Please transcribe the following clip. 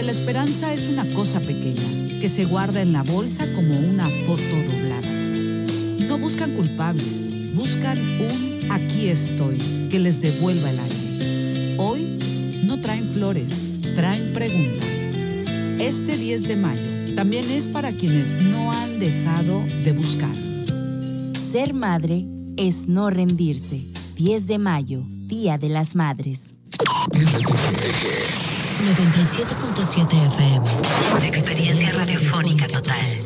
la esperanza es una cosa pequeña, que se guarda en la bolsa como una foto doblada. No buscan culpables, buscan un aquí estoy, que les devuelva el aire. Hoy no traen flores, traen preguntas. Este 10 de mayo también es para quienes no han dejado de buscar. Ser madre es no rendirse. 10 de mayo, Día de las Madres. 97.7 FM. Experiencia radiofónica total.